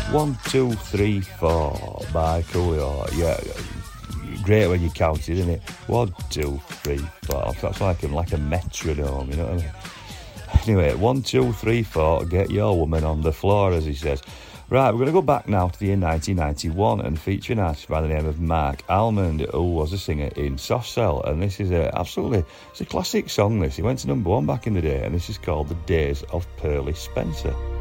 1, 2, 3, 4 by Coolio. Yeah, great when you counted, isn't it? 1, 2, 3, 4. That's like a metronome, you know what I mean? Anyway, 1, 2, 3, 4, get your woman on the floor, as he says. Right, we're going to go back now to the year 1991 and feature an artist by the name of Mark Almond, who was a singer in Soft Cell. And this is it's a classic song, this. It went to #1 back in the day, and this is called The Days of Pearly Spencer.